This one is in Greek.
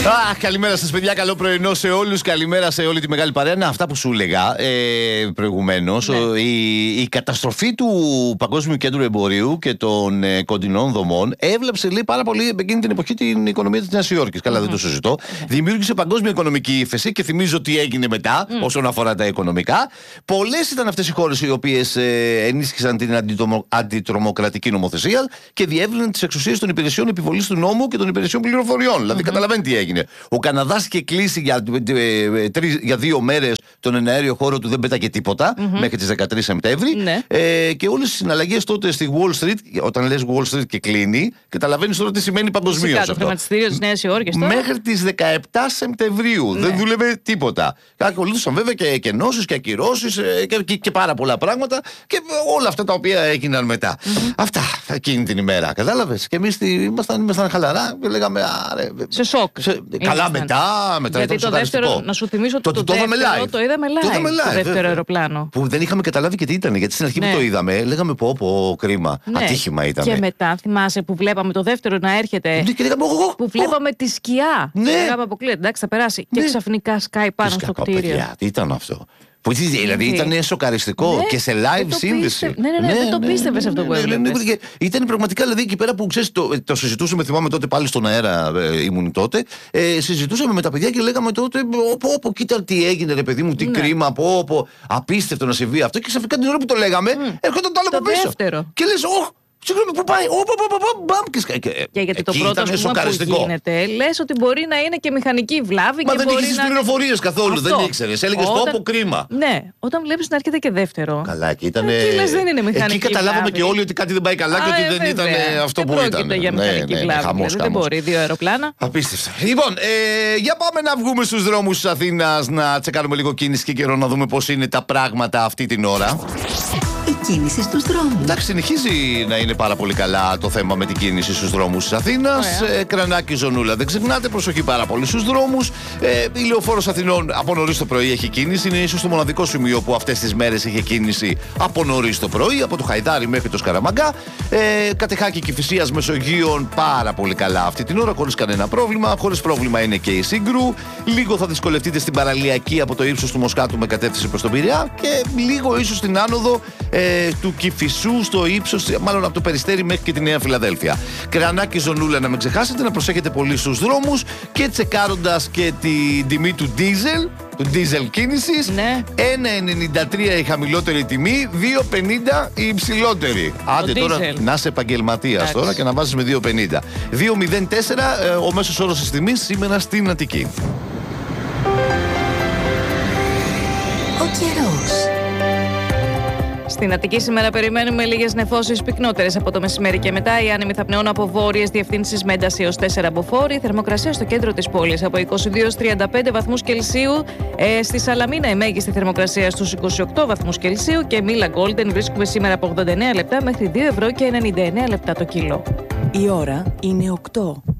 Καλημέρα σας, παιδιά. Καλό πρωινό σε όλους. Καλημέρα σε όλη τη μεγάλη παρέα. Αυτά που σου έλεγα προηγουμένως. Ναι. Η καταστροφή του Παγκόσμιου Κέντρου Εμπορίου και των κοντινών δομών έβλεψε, λέει, πάρα πολύ εκείνη την εποχή την οικονομία της Νέας Υόρκης. Καλά, δεν το συζητώ. Δημιούργησε παγκόσμια οικονομική ύφεση και θυμίζω τι έγινε μετά όσον αφορά τα οικονομικά. Πολλές ήταν αυτές οι χώρες οι οποίες ενίσχυσαν την αντιτρομοκρατική νομοθεσία και διεύρυναν τις εξουσίες των υπηρεσιών επιβολής του νόμου και των υπηρεσιών πληροφοριών. Δηλαδή, καταλαβαίνετε τι έγινε. Ο Καναδάς είχε κλείσει για 2 μέρες τον εναέριο χώρο του, δεν πέταγε τίποτα μέχρι τις 13 Σεπτέμβρη. Ναι. Και όλες οι συναλλαγές τότε στη Wall Street, όταν λες Wall Street και κλείνει, καταλαβαίνεις τώρα τι σημαίνει παγκοσμίως αυτό. Το χρηματιστήριο της Νέας Υόρκης τώρα. Μέχρι τις 17 Σεπτεμβρίου. Ναι. Δεν δούλευε τίποτα. Ακολούθησαν βέβαια και ενώσεις και ακυρώσεις και πάρα πολλά πράγματα και όλα αυτά τα οποία έγιναν μετά. Αυτά εκείνη την ημέρα. Κατάλαβες. Και εμείς ήμασταν χαλαρά και λέγαμε. Σε σοκ. Καλά, μετά γιατί το δεύτερο, να σου θυμίσω ότι το είδαμε live. Το δεύτερο αεροπλάνο. Που δεν είχαμε καταλάβει και τι ήταν. Γιατί στην αρχή που το είδαμε, λέγαμε πω κρίμα. Ατύχημα ήταν. Και μετά θυμάσαι που βλέπαμε το δεύτερο να έρχεται. Που βλέπαμε τη σκιά. Λέγαμε αποκλείεται. Εντάξει, θα περάσει. Και ξαφνικά σκάει πάνω στο κτίριο. Τι ήταν αυτό. Δηλαδή ήταν σοκαριστικό και σε live σύνδεση. Ναι, δεν το πίστευες αυτό που έβλεπες. Ήταν πραγματικά, δηλαδή εκεί πέρα που ξέρεις, το συζητούσαμε, θυμάμαι τότε πάλι στον αέρα ήμουν τότε. Συζητούσαμε με τα παιδιά και λέγαμε τότε, κοίτα τι έγινε, ρε παιδί μου, τι κρίμα, απίστευτο να συμβεί αυτό. Και ξαφνικά την ώρα που το λέγαμε, έρχονταν το άλλο από πίσω. Και λες, συγγνώμη, πού πάει, και γιατί το πρώτο που γίνεται, λες ότι μπορεί να είναι και μηχανική βλάβη. Μα δεν είχες τις πληροφορίες καθόλου, δεν ήξερες. Έλεγες κρίμα. Ναι, όταν βλέπεις να έρχεται και δεύτερο. Καλά, εκεί ήταν. Δεν είναι μηχανική. Εκεί καταλάβαμε και όλοι ότι κάτι δεν πάει καλά και ότι δεν ήταν αυτό που ήταν. Δεν πρόκειται για μηχανική βλάβη. Δεν μπορεί, 2 αεροπλάνα. Απίστευτο. Λοιπόν, για πάμε να βγούμε στους δρόμους της Αθήνας να τσεκάρουμε λίγο κίνηση και καιρό να δούμε πώς είναι τα πράγματα αυτή την ώρα. Η κίνηση στους δρόμους. Εντάξει, συνεχίζει να είναι πάρα πολύ καλά το θέμα με την κίνηση στους δρόμους της Αθήνας. Κρανάκι, ζωνούλα, δεν ξεχνάτε. Προσοχή πάρα πολύ στους δρόμους. Η Λεωφόρος Αθηνών από νωρίς το πρωί έχει κίνηση. Είναι ίσως το μοναδικό σημείο που αυτές τις μέρες είχε κίνηση από νωρίς το πρωί. Από το Χαϊδάρι μέχρι το Σκαραμαγκά. Κατεχάκη Κηφισίας Μεσογείων πάρα πολύ καλά αυτή την ώρα, χωρίς κανένα πρόβλημα. Χωρίς πρόβλημα είναι και η Σύγκρου. Λίγο θα δυσκολευτείτε στην παραλιακή από το ύψος του Μοσχάτου με κατεύθυνση προς τον Πειραιά. Και λίγο ίσως στην άνοδο του Κηφισού στο ύψος, μάλλον από το Περιστέρι μέχρι και τη Νέα Φιλαδέλφια. Κρανάκι, ζωνούλα, να μην ξεχάσετε, να προσέχετε πολύ στους δρόμους και τσεκάροντας και την τιμή του ντίζελ κίνησης. 1,93 η χαμηλότερη τιμή, 2,50 η υψηλότερη. Άντε τώρα να είσαι επαγγελματίας τώρα και να βάζεις με 2,50. 2,04 ο μέσος όρος της τιμής σήμερα στην Αττική. Ο καιρός. Στην Αττική σήμερα περιμένουμε λίγες νεφώσεις πυκνότερες από το μεσημέρι και μετά. Οι άνεμοι θα πνέουν από βόρειες διευθύνσεις με ένταση έως 4 μποφόρ. Θερμοκρασία στο κέντρο της πόλης από 22 έως 35 βαθμούς Κελσίου. Στη Σαλαμίνα η μέγιστη θερμοκρασία στους 28 βαθμούς Κελσίου. Και Μίλα Γκόλντεν βρίσκουμε σήμερα από 89 λεπτά μέχρι 2 ευρώ και 99 λεπτά το κιλό. Η ώρα είναι 8.